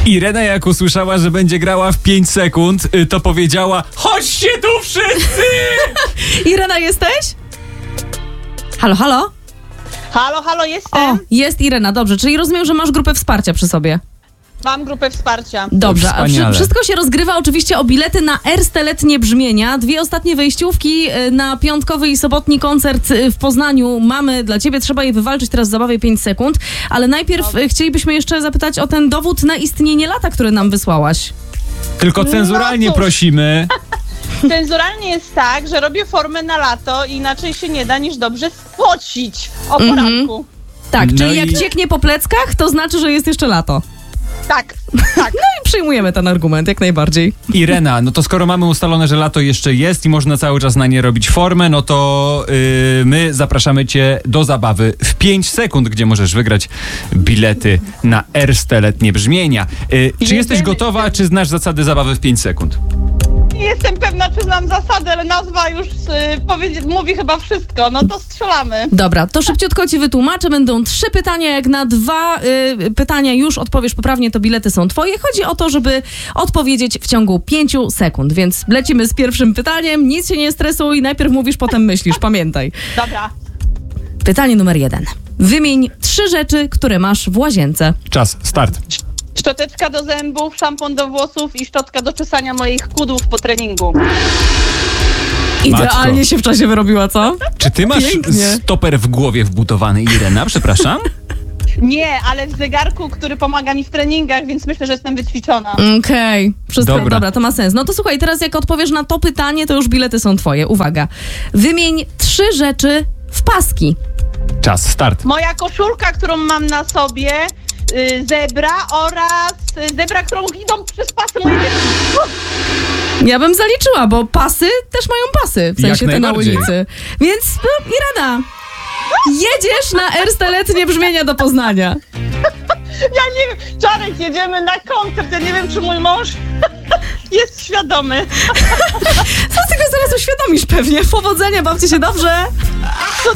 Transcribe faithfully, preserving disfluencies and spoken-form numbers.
Irena jak usłyszała, że będzie grała w pięć sekund, to powiedziała: chodźcie tu wszyscy! Irena, jesteś? Halo, halo? Halo, halo, jestem. O, jest Irena, dobrze. Czyli rozumiem, że masz grupę wsparcia przy sobie. Mam grupę wsparcia. Dobrze, a Wspaniale. wszy- wszystko się rozgrywa oczywiście o bilety na Erste Letnie Brzmienia. Dwie ostatnie wejściówki y, na piątkowy i sobotni koncert y, w Poznaniu mamy dla ciebie. Trzeba je wywalczyć teraz w zabawie pięć sekund. Ale najpierw y, chcielibyśmy jeszcze zapytać o ten dowód na istnienie lata, który nam wysłałaś. Tylko cenzuralnie No cóż. prosimy. Cenzuralnie jest tak, że robię formę na lato i inaczej się nie da niż dobrze spocić o Mhm. poranku. Tak, No czyli i- jak cieknie po pleckach, to znaczy, że jest jeszcze lato. Tak, tak. I przyjmujemy ten argument jak najbardziej. Irena, no to skoro mamy ustalone, że lato jeszcze jest i można cały czas na nie robić formę, no to yy, my zapraszamy cię do zabawy w pięć sekund, gdzie możesz wygrać bilety na Erste Letnie Brzmienia. Yy, czy jesteś Jedziemy. gotowa, czy znasz zasady zabawy w pięć sekund? Nie jestem pewna, czy znam zasady, ale nazwa już y, powiedz, mówi chyba wszystko. No to strzelamy. Dobra, to szybciutko ci wytłumaczę. Będą trzy pytania. Jak na dwa y, pytania już odpowiesz poprawnie, to bilety są twoje. Chodzi o to, żeby odpowiedzieć w ciągu pięciu sekund. Więc lecimy z pierwszym pytaniem. Nic się nie stresuj. Najpierw mówisz, potem myślisz. Pamiętaj. Dobra. Pytanie numer jeden. Wymień trzy rzeczy, które masz w łazience. Czas, start. Szczoteczka do zębów, szampon do włosów i szczotka do czesania moich kudłów po treningu. Idealnie Matko. się w czasie wyrobiła, co? Czy ty masz Pięknie. stoper w głowie wbudowany, Irena? Przepraszam. Nie, ale w zegarku, który pomaga mi w treningach, więc myślę, że jestem wyćwiczona. Okej, wszystko Dobra. dobra. To ma sens. No to słuchaj, teraz jak odpowiesz na to pytanie, to już bilety są twoje. Uwaga. Wymień trzy rzeczy w paski. Czas, start. Moja koszulka, którą mam na sobie, y, zebra oraz y, zebra, którą idą przez pasy moje dziewczyny. Ja bym zaliczyła, bo pasy też mają pasy, w sensie Jak te na najbardziej. ulicy. Więc no, Irena, jedziesz na Erste Letnie Brzmienia do Poznania. Ja nie wiem, Czarek, jedziemy na koncert, ja nie wiem, czy mój mąż jest świadomy. Co z tego zaraz uświadomisz pewnie. Powodzenia, bawcie się dobrze. To